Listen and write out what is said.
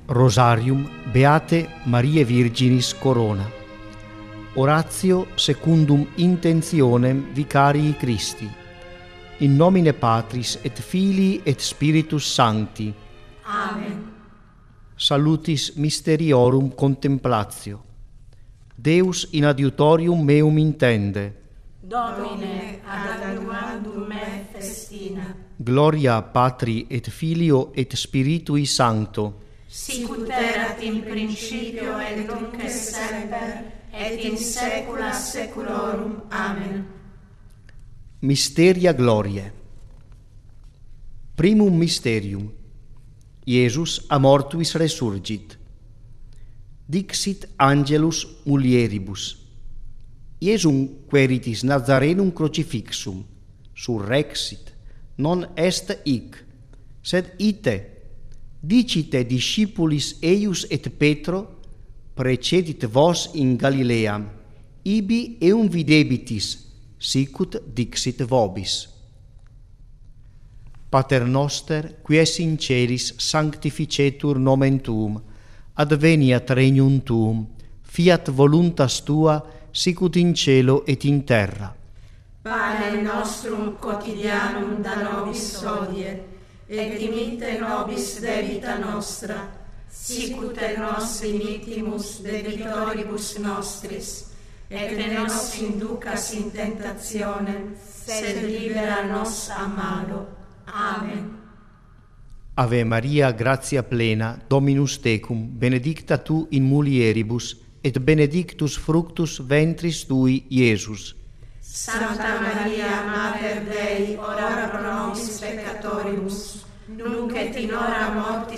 Rosarium Beate Mariae Virginis Corona. Oratio secundum intentionem Vicarii Christi. In nomine Patris et Filii et Spiritus Sancti. Amen. Salutis mysteriorum contemplatio. Deus in adiutorium meum intende. Domine ad adiuvandum me festina. Gloria Patri et Filio et Spiritui Sancto. Sicut erat in principio et nunc et semper et in saecula saeculorum. Amen. Mysteria Gloriae. Primum mysterium. Iesus a mortuis resurgit. Dixit angelus mulieribus. Iesum queritis Nazarenum crucifixum, surrexit, non est hic, sed ite, dicite discipulis eius et Petro, precedit vos in Galileam, ibi eum videbitis, sicut dixit vobis. Pater noster, qui es in celis, sanctificetur nomen tuum, adveniat regnum tuum, fiat voluntas tua, sicut in cielo et in terra. Panem nostrum quotidianum da nobis hodie, et dimitte nobis debita nostra, sicut et nos dimittimus debitoribus nostris, et ne nos inducas in tentationem, sed libera nos a malo. Amen. Ave Maria, gratia plena, Dominus tecum, benedicta tu in mulieribus, et benedictus fructus ventris tui, Iesus. Santa Maria, Mater Dei, ora pro nobis peccatoribus, nunc et in hora mortis